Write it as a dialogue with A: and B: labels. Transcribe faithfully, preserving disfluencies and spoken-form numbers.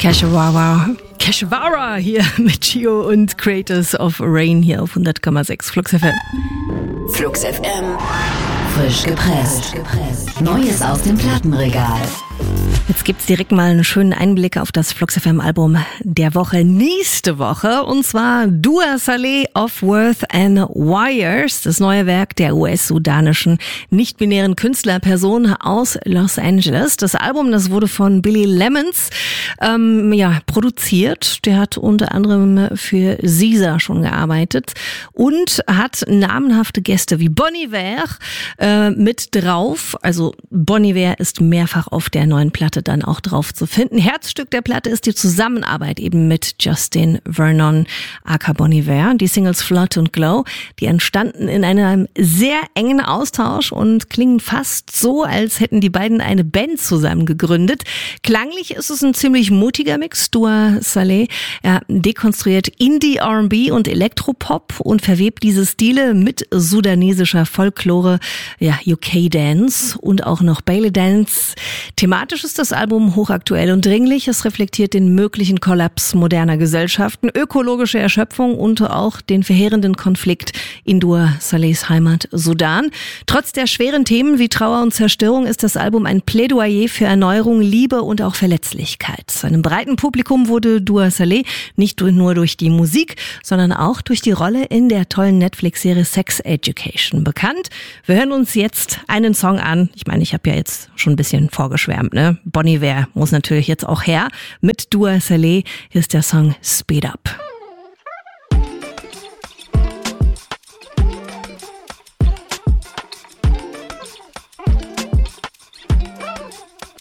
A: Keshawara, Keshawara hier mit Chio und Creators of Rain hier auf hundert Komma sechs Flux F M.
B: Flux F M. Frisch gepresst. Neues aus dem Plattenregal.
A: Jetzt gibt's direkt mal einen schönen Einblick auf das Flux F M Album der Woche nächste Woche. Und zwar Dua Saleh of Worth and Wires, das neue Werk der U S-sudanischen nicht-binären Künstlerperson aus Los Angeles. Das Album, das wurde von Billy Lemons ähm, ja, produziert. Der hat unter anderem für SZA schon gearbeitet und hat namenhafte Gäste wie Bon Iver äh, mit drauf. Also Bon Iver ist mehrfach auf der neuen Platte dann auch drauf zu finden. Herzstück der Platte ist die Zusammenarbeit eben mit Justin Vernon aka Bon Iver. Die Singles Flood und Glow, die entstanden in einem sehr engen Austausch und klingen fast so, als hätten die beiden eine Band zusammen gegründet. Klanglich ist es ein ziemlich mutiger Mix. Dua Saleh, er dekonstruiert Indie, R and B und Elektropop und verwebt diese Stile mit sudanesischer Folklore, ja, U K-Dance und auch noch Baile Dance. Thematisch ist das Album hochaktuell und dringlich. Es reflektiert den möglichen Kollaps moderner Gesellschaften, ökologische Erschöpfung und auch den verheerenden Konflikt in Dua Salehs Heimat Sudan. Trotz der schweren Themen wie Trauer und Zerstörung ist das Album ein Plädoyer für Erneuerung, Liebe und auch Verletzlichkeit. Einem breiten Publikum wurde Dua Saleh nicht nur durch die Musik, sondern auch durch die Rolle in der tollen Netflix-Serie Sex Education bekannt. Wir hören uns jetzt einen Song an. Ich meine, ich habe ja jetzt schon ein bisschen vorgeschwärmt, ne? Bon Iver muss natürlich jetzt auch her. Mit Dua Saleh ist der Song Speed Up.